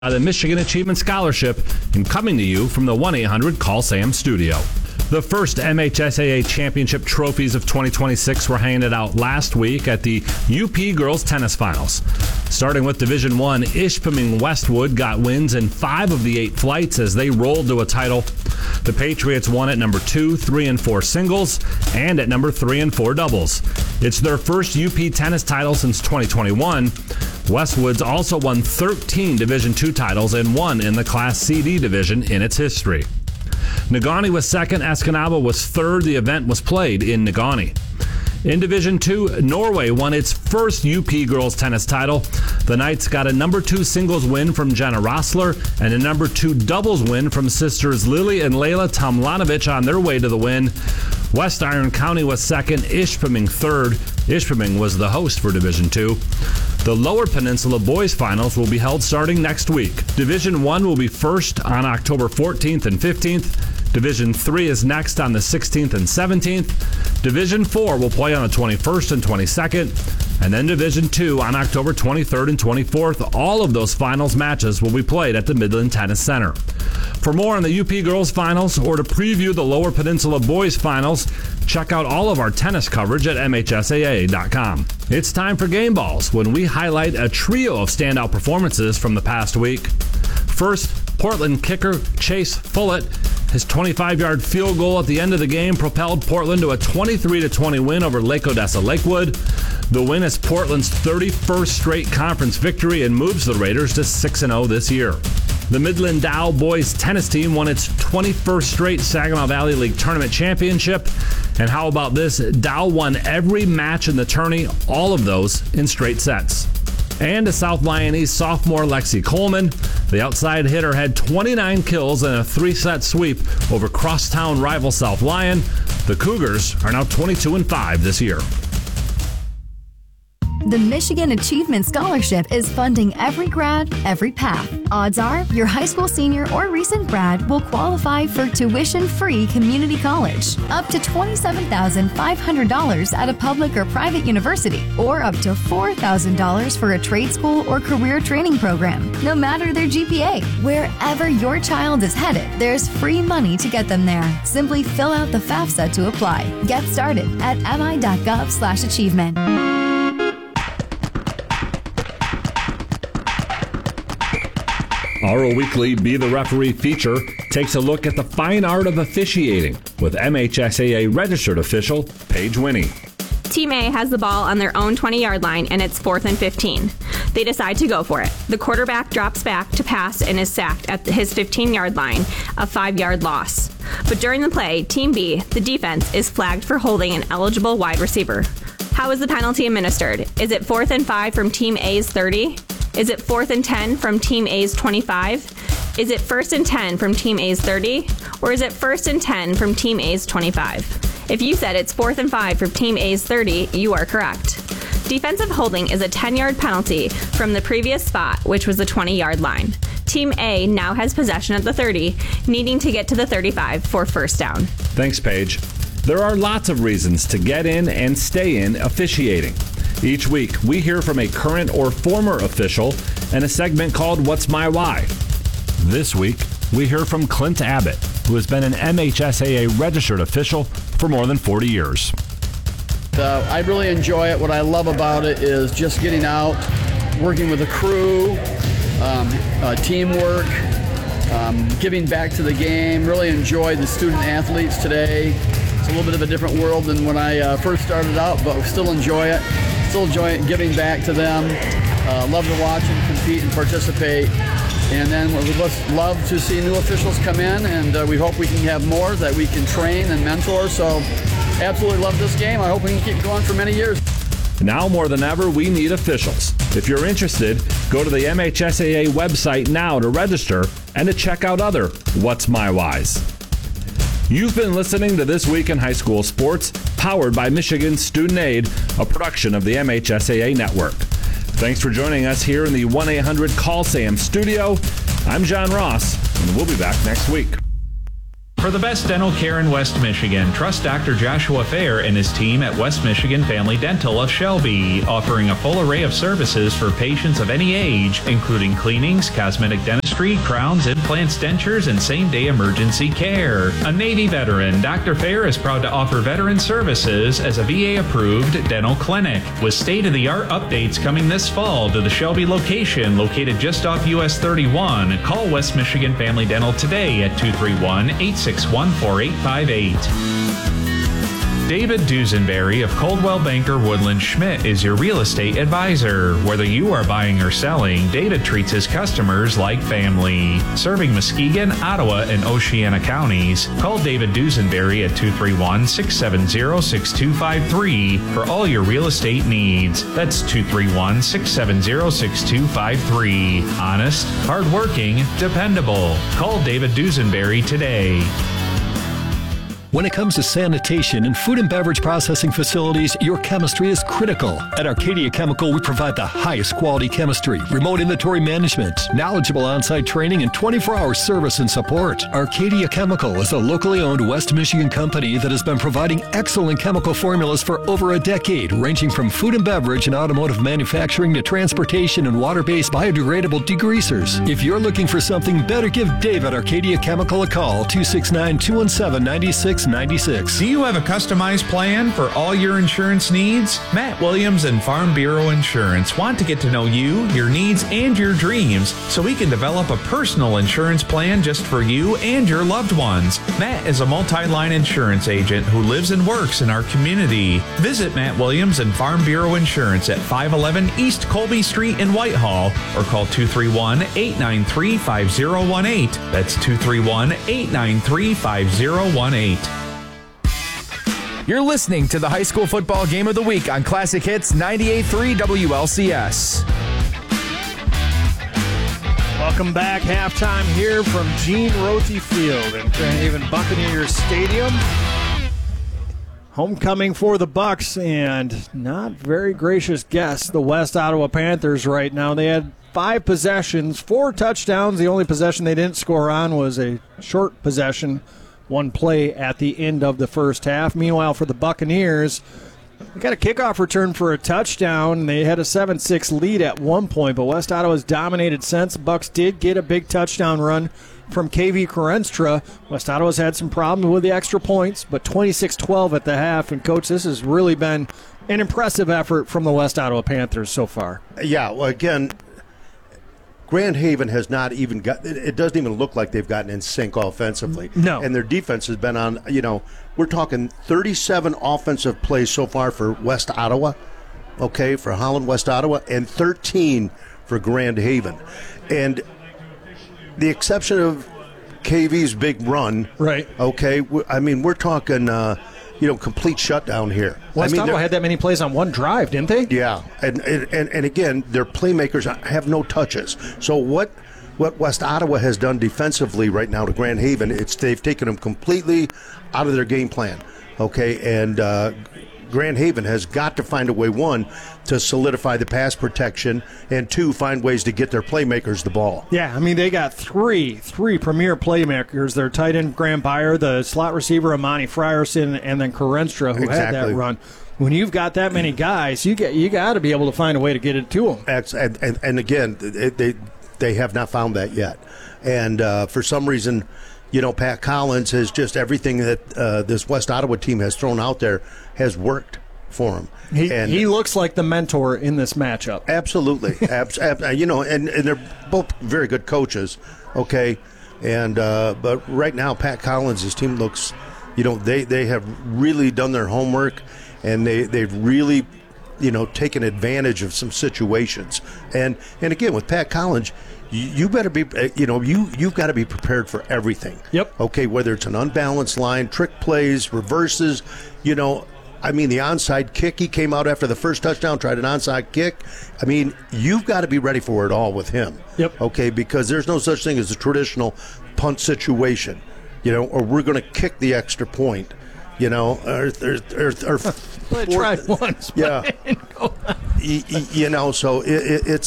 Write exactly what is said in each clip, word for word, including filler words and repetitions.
The Michigan Achievement Scholarship, and coming to you from the one eight hundred call Sam studio. The first M H S A A Championship trophies of twenty twenty-six were handed out last week at the U P Girls Tennis Finals. Starting with Division One, Ishpeming Westwood got wins in five of the eight flights as they rolled to a title. The Patriots won at number two, three, and four singles, and at number three and four doubles. It's their first U P tennis title since twenty twenty-one. Westwood's also won thirteen Division Two titles and one in the Class C D division in its history. Negaunee was second, Escanaba was third. The event was played in Negaunee. In Division Two, Norway won its first U P girls tennis title. The Knights got a number two singles win from Jenna Rossler and a number two doubles win from sisters Lily and Layla Tomlanovich on their way to the win. West Iron County was second, Ishpeming third. Ishpeming was the host for Division Two. The Lower Peninsula Boys Finals will be held starting next week. Division One will be first on October fourteenth and fifteenth. Division Three is next on the sixteenth and seventeenth. Division Four will play on the twenty-first and twenty-second. And then Division Two on October twenty-third and twenty-fourth. All of those finals matches will be played at the Midland Tennis Center. For more on the U P Girls Finals or to preview the Lower Peninsula Boys Finals, check out all of our tennis coverage at M H S A A dot com. It's time for Game Balls, when we highlight a trio of standout performances from the past week. First, Portland kicker Chase Fullett. His twenty-five-yard field goal at the end of the game propelled Portland to a twenty-three to twenty win over Lake Odessa Lakewood. The win is Portland's thirty-first straight conference victory and moves the Raiders to six and oh this year. The Midland Dow boys tennis team won its twenty-first straight Saginaw Valley League Tournament Championship. And how about this? Dow won every match in the tourney, all of those in straight sets. And to South Lyon East sophomore Lexi Coleman, the outside hitter had twenty-nine kills and a three-set sweep over crosstown rival South Lyon. The Cougars are now twenty-two and five this year. The Michigan Achievement Scholarship is funding every grad, every path. Odds are your high school senior or recent grad will qualify for tuition-free community college, up to twenty-seven thousand five hundred dollars at a public or private university, or up to four thousand dollars for a trade school or career training program, no matter their G P A. Wherever your child is headed, there's free money to get them there. Simply fill out the FAFSA to apply. Get started at M I dot gov slash achievement. Our weekly Be the Referee feature takes a look at the fine art of officiating with M H S A A registered official Paige Winnie. Team A has the ball on their own twenty-yard line, and it's fourth and fifteen. They decide to go for it. The quarterback drops back to pass and is sacked at his fifteen-yard line, a five-yard loss. But during the play, Team B, the defense, is flagged for holding an eligible wide receiver. How is the penalty administered? Is it fourth and five from Team A's thirty? Is it fourth and ten from Team A's twenty-five? Is it first and ten from Team A's thirty? Or is it first and ten from Team A's twenty-five? If you said it's fourth and five from Team A's thirty, you are correct. Defensive holding is a ten-yard penalty from the previous spot, which was the twenty-yard line. Team A now has possession at the thirty, needing to get to the thirty-five for first down. Thanks, Paige. There are lots of reasons to get in and stay in officiating. Each week, we hear from a current or former official in a segment called What's My Why? This week, we hear from Clint Abbott, who has been an M H S A A registered official for more than forty years. Uh, I really enjoy it. What I love about it is just getting out, working with a crew, um, uh, teamwork, um, giving back to the game. Really enjoy the student athletes today. It's a little bit of a different world than when I uh, first started out, but we still enjoy it. Still enjoy giving back to them. Uh, love to watch and compete and participate. And then we would love to see new officials come in, and uh, we hope we can have more that we can train and mentor. So absolutely love this game. I hope we can keep going for many years. Now more than ever, we need officials. If you're interested, go to the M H S A A website now to register and to check out other What's My Whys. You've been listening to This Week in High School Sports, powered by Michigan Student Aid, a production of the M H S A A Network. Thanks for joining us here in the one eight hundred call Sam studio. I'm John Ross, and we'll be back next week. For the best dental care in West Michigan, trust Doctor Joshua Fair and his team at West Michigan Family Dental of Shelby, offering a full array of services for patients of any age, including cleanings, cosmetic dentistry, crowns, implants, dentures, and same-day emergency care. A Navy veteran, Doctor Fair is proud to offer veteran services as a V A-approved dental clinic, with state-of-the-art updates coming this fall to the Shelby location located just off U S thirty-one. Call West Michigan Family Dental today at two three one, eight six one, four eight five eight. David Dusenberry of Coldwell Banker Woodland Schmidt is your real estate advisor. Whether you are buying or selling, David treats his customers like family. Serving Muskegon, Ottawa, and Oceana counties, call David Dusenberry at two three one, six seven zero, six two five three for all your real estate needs. That's two three one, six seven zero, six two five three. Honest, hardworking, dependable. Call David Dusenberry today. When it comes to sanitation and food and beverage processing facilities, your chemistry is critical. At Arcadia Chemical, we provide the highest quality chemistry, remote inventory management, knowledgeable on-site training, and twenty-four hour service and support. Arcadia Chemical is a locally owned West Michigan company that has been providing excellent chemical formulas for over a decade, ranging from food and beverage and automotive manufacturing to transportation and water-based biodegradable degreasers. If you're looking for something better, give Dave at Arcadia Chemical a call, two six nine, two one seven, nine six ninety-six. Do you have a customized plan for all your insurance needs? Matt Williams and Farm Bureau Insurance want to get to know you, your needs, and your dreams so we can develop a personal insurance plan just for you and your loved ones. Matt is a multi-line insurance agent who lives and works in our community. Visit Matt Williams and Farm Bureau Insurance at five eleven East Colby Street in Whitehall or call two three one, eight nine three, five zero one eight. That's two three one, eight nine three, five zero one eight. You're listening to the High School Football Game of the Week on Classic Hits ninety-eight point three W L C S. Welcome back. Halftime here from Gene Rothe Field in Grand Haven Buccaneers Stadium. Homecoming for the Bucks, and not very gracious guests, the West Ottawa Panthers right now. They had five possessions, four touchdowns. The only possession they didn't score on was a short possession, one play at the end of the first half. Meanwhile, for the Buccaneers, they got a kickoff return for a touchdown. They had a seven six lead at one point, but West Ottawa's dominated since. Bucks did get a big touchdown run from K V Kerenstra. West Ottawa's had some problems with the extra points, but twenty-six twelve at the half. And, Coach, this has really been an impressive effort from the West Ottawa Panthers so far. Yeah, well, again, Grand Haven has not even got, it doesn't even look like they've gotten in sync offensively. No. And their defense has been on, you know, we're talking thirty-seven offensive plays so far for West Ottawa, okay, for Holland West Ottawa, and thirteen for Grand Haven. And the exception of K V's big run, right? Okay, I mean, we're talking, uh, you know, complete shutdown here. West I mean, Ottawa had that many plays on one drive, didn't they? Yeah, and, and and again, their playmakers have no touches. So what what West Ottawa has done defensively right now to Grand Haven, it's they've taken them completely out of their game plan. Okay, and uh, Grand Haven has got to find a way, one, to solidify the pass protection, and two, find ways to get their playmakers the ball. Yeah, I mean, they got three, three premier playmakers. Their tight end, Graham Byer, the slot receiver, Amani Frierson, and then Kerenstra, who exactly. had that run. When you've got that many guys, you get you got to be able to find a way to get it to them. And, and, and again, they they have not found that yet. And uh, for some reason, you know, Pat Collins has just everything that uh, this West Ottawa team has thrown out there has worked for him. He, and he looks like the mentor in this matchup. Absolutely. abs, ab, you know, and, and they're both very good coaches, okay? And uh, but right now, Pat Collins' team looks, you know, they, they have really done their homework, and they, they've really, you know, taken advantage of some situations. And, and again, with Pat Collins, you better be, you know, you, you've got to be prepared for everything. Yep. Okay, whether it's an unbalanced line, trick plays, reverses, you know, I mean, the onside kick, he came out after the first touchdown, tried an onside kick. I mean, you've got to be ready for it all with him. Yep. Okay, because there's no such thing as a traditional punt situation, you know, or we're going to kick the extra point, you know, or, or, or, or I tried once. Yeah. You, you know, so it, it, it's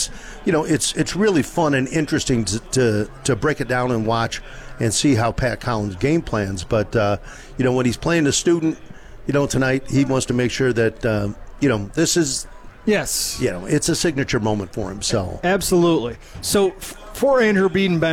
you know, it's it's really fun and interesting to to, to break it down and watch and see how Pat Collins game plans. But uh, you know, when he's playing a student, you know, tonight he wants to make sure that uh, you know this is yes, you know, it's a signature moment for him. So absolutely. So f- for Andrew Biedenbender,